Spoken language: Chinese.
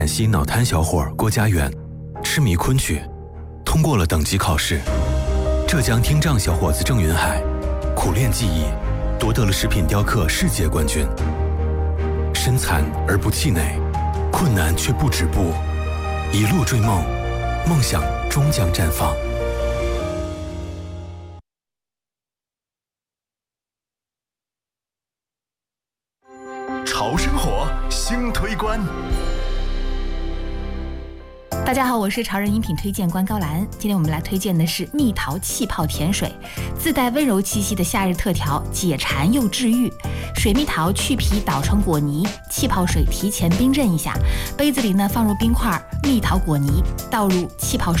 陕西脑瘫小伙郭家园痴迷昆曲，通过了等级考试。浙江听障小伙子郑云海苦练技艺，夺得了食品雕刻世界冠军。身残而不气馁，困难却不止步，一路追梦，梦想终将绽放。 潮生活新推关。 大家好，我是潮人饮品推荐官高兰。今天我们来推荐的是蜜桃气泡甜水，自带温柔气息的夏日特调，解馋又治愈。水蜜桃去皮捣成果泥，气泡水提前冰镇一下，杯子里呢放入冰块、蜜桃果泥，倒入气泡水。